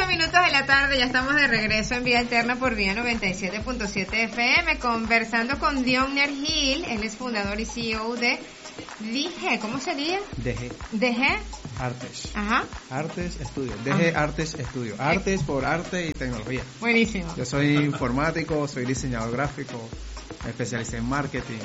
8:08 de la tarde, ya estamos de regreso en Vía Alterna por Vía 97.7 FM, conversando con Dionner Hill. Él es fundador y CEO de DG, ¿cómo sería? DG Artes. Ajá. Artes Estudio. DG Artes Estudio. Artes por arte y tecnología. Buenísimo. Yo soy informático, soy diseñador gráfico, me especialicé en marketing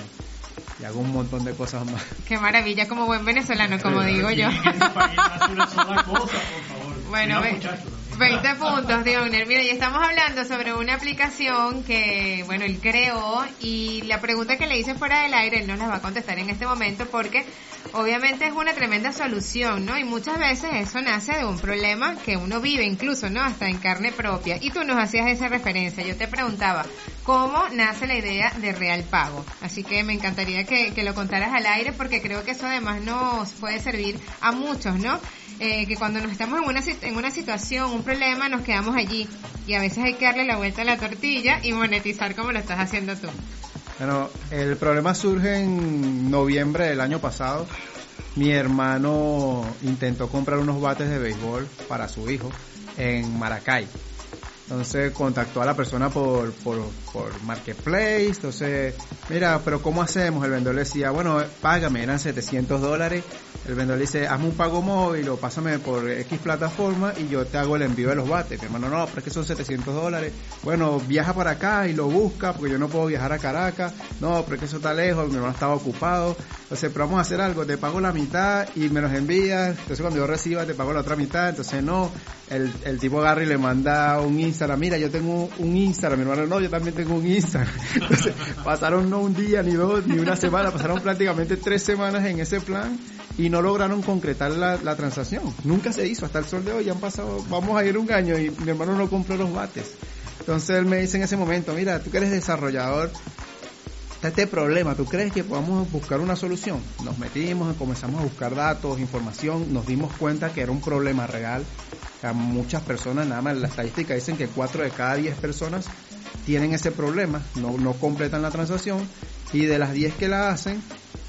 y hago un montón de cosas más. Qué maravilla, como buen venezolano, como digo yo. En este país hace una sola cosa, por favor. Bueno, Mira, muchachos. 20 puntos, Dionner. Mira, y estamos hablando sobre una aplicación que, bueno, él creó, y la pregunta que le hice fuera del aire, él nos la va a contestar en este momento porque obviamente es una tremenda solución, ¿no? Y muchas veces eso nace de un problema que uno vive incluso, ¿no? Hasta en carne propia. Y tú nos hacías esa referencia. Yo te preguntaba, ¿cómo nace la idea de Real Pago? Así que me encantaría que lo contaras al aire porque creo que eso además nos puede servir a muchos, ¿no? Que cuando nos estamos en una situación, un problema, nos quedamos allí y a veces hay que darle la vuelta a la tortilla y monetizar como lo estás haciendo tú. Bueno, el problema surge en noviembre del año pasado. Mi hermano intentó comprar unos bates de béisbol para su hijo en Maracay. Entonces contactó a la persona por Marketplace. Entonces, mira, pero ¿cómo hacemos? El vendedor le decía, bueno, págame, eran $700. El vendedor le dice, hazme un pago móvil o pásame por X plataforma y yo te hago el envío de los bates. Mi hermano, no, pero es que son $700. Bueno, viaja para acá y lo busca porque yo no puedo viajar a Caracas. No, pero es que eso está lejos, mi hermano estaba ocupado. Entonces, pero vamos a hacer algo, te pago la mitad y me los envías. Entonces, cuando yo reciba, te pago la otra mitad. Entonces, no, el tipo agarra y le manda un Instagram. Mira, yo tengo un Instagram. Mi hermano, no, yo también tengo un Instagram. Entonces, pasaron no un día, ni dos, ni una semana, pasaron prácticamente 3 semanas en ese plan y no lograron concretar la transacción. Nunca se hizo, hasta el sol de hoy han pasado, vamos a ir un año y mi hermano no compró los bates. Entonces él me dice en ese momento, mira, tú que eres desarrollador, está este problema, ¿tú crees que podamos buscar una solución? Nos metimos, comenzamos a buscar datos, información, nos dimos cuenta que era un problema real. A muchas personas, nada más la estadística dicen que 4 de cada 10 personas tienen ese problema, no completan la transacción, y de las 10 que la hacen,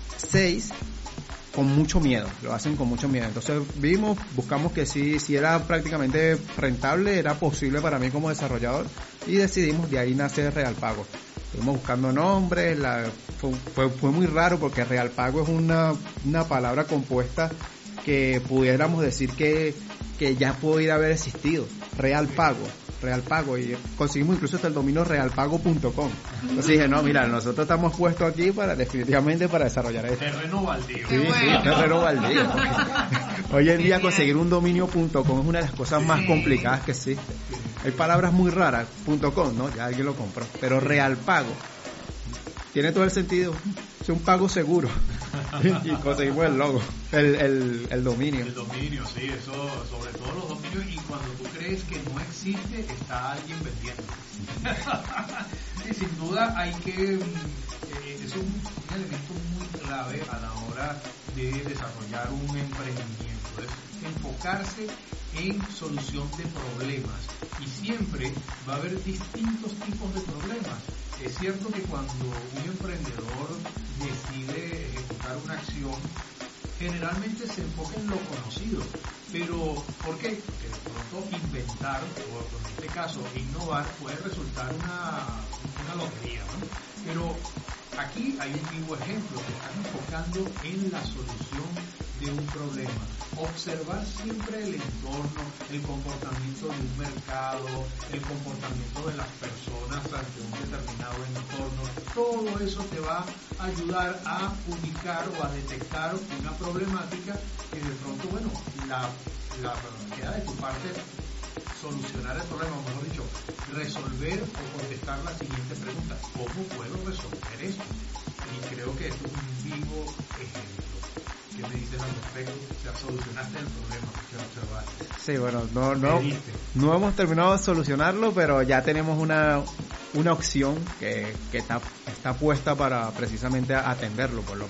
6 con mucho miedo, lo hacen con mucho miedo. Entonces buscamos que si era prácticamente rentable, era posible para mí como desarrollador, y decidimos, de ahí nace Real Pago. Estuvimos buscando nombres, fue muy raro porque Real Pago es una palabra compuesta que pudiéramos decir que ya podría haber existido. Real Pago, y conseguimos incluso hasta el dominio realpago.com. Entonces dije, no, mira, nosotros estamos puestos aquí definitivamente para desarrollar esto. Terreno baldío. Sí, terreno baldío. Hoy en día conseguir un dominio.com es una de las cosas más complicadas que existe. Hay palabras muy raras, .com, ¿no? Ya alguien lo compró. Pero Real Pago tiene todo el sentido. Es un pago seguro. Y conseguimos el logo, el dominio. El dominio, sí, eso, sobre todo los dominios, y cuando tú crees que no existe, está alguien vendiendo. Y sin duda hay que, es un elemento muy clave a la hora de desarrollar un emprendimiento, es enfocarse en solución de problemas, y siempre va a haber distintos tipos de problemas. Es cierto que cuando un emprendedor decide ejecutar una acción, generalmente se enfoca en lo conocido. Pero, ¿por qué? Porque de pronto inventar, o en este caso innovar, puede resultar una lotería, ¿no? Pero aquí hay un vivo ejemplo, que están enfocando en la solución de un problema. Observar siempre el entorno, el comportamiento de un mercado, el comportamiento de las personas ante un determinado entorno. Todo eso te va a ayudar a ubicar o a detectar una problemática que de pronto, bueno, queda de tu parte solucionar el problema, o mejor dicho, resolver o contestar la siguiente pregunta: ¿cómo puedo resolver esto? Y creo que esto es un vivo ejemplo. ¿Qué me dices al respecto? O sea, solucionaste el problema que observaste. Sí, bueno, no hemos terminado de solucionarlo, pero ya tenemos una opción que está puesta para precisamente atenderlo, por lo menos.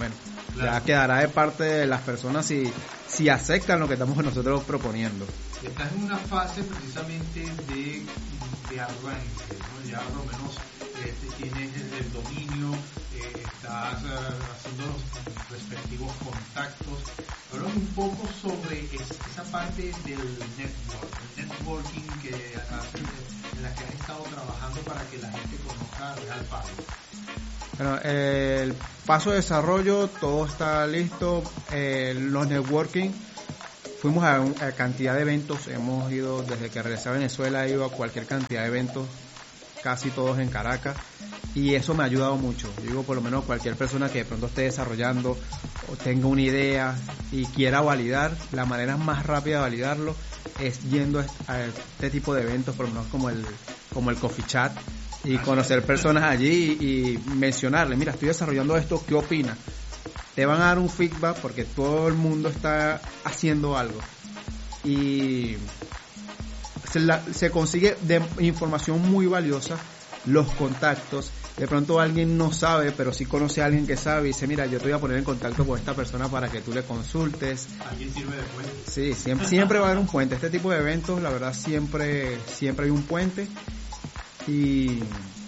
Claro. Ya quedará de parte de las personas si aceptan lo que estamos nosotros proponiendo. Estás en una fase precisamente de arranque, ¿no? Ya por lo menos tienes el dominio, estás haciendo los respectivos contactos. Háblame un poco sobre esa parte del networking en la que has estado trabajando para que la gente conozca Real Pago. Bueno, el paso de desarrollo, todo está listo. Los networking, fuimos a cantidad de eventos, hemos ido, desde que regresé a Venezuela, he ido a cualquier cantidad de eventos, casi todos en Caracas, y eso me ha ayudado mucho. Yo digo, por lo menos cualquier persona que de pronto esté desarrollando o tenga una idea y quiera validar, la manera más rápida de validarlo es yendo a este tipo de eventos, por lo menos como el Coffee Chat, y conocer personas allí y mencionarle, mira, estoy desarrollando esto, ¿qué opinas? Te van a dar un feedback porque todo el mundo está haciendo algo y se consigue de información muy valiosa, los contactos. De pronto alguien no sabe, pero sí conoce a alguien que sabe y dice, mira, yo te voy a poner en contacto con esta persona para que tú le consultes. ¿Alguien sirve de puente? Sí, siempre va a haber un puente. Este tipo de eventos, la verdad, siempre hay un puente. Y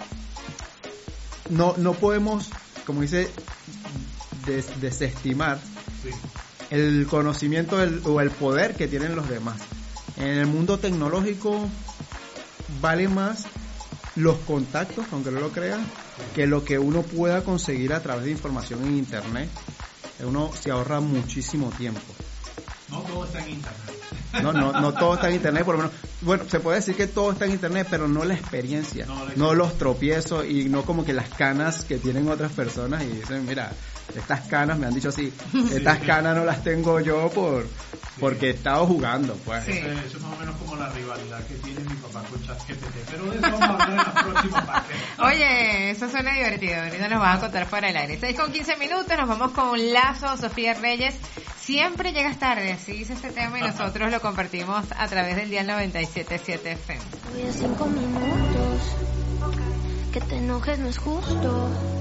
no podemos, como dice, desestimar Sí. el conocimiento o el poder que tienen los demás. En el mundo tecnológico vale más los contactos, aunque no lo crean, que lo que uno pueda conseguir a través de información en internet. Uno se ahorra muchísimo tiempo. No todo está en internet. No todo está en internet, por lo menos. Bueno, se puede decir que todo está en internet, pero no la experiencia, no los tropiezos y no como que las canas que tienen otras personas y dicen, mira, estas canas me han dicho así, estas canas no las tengo yo porque he estado jugando, pues. Sí. Eso es más o menos como la rivalidad que tiene mi papá con ChatGPT, pero de eso vamos a hablar en la próxima parte. Oye, eso suena divertido. Ahorita nos vas a contar fuera del aire. 6:15, nos vamos con Lazo, Sofía Reyes. Siempre llegas tarde, así dice este tema y nosotros lo compartimos a través del día 97.7 FM. Voy a 5 minutos. Que te enojes no es justo.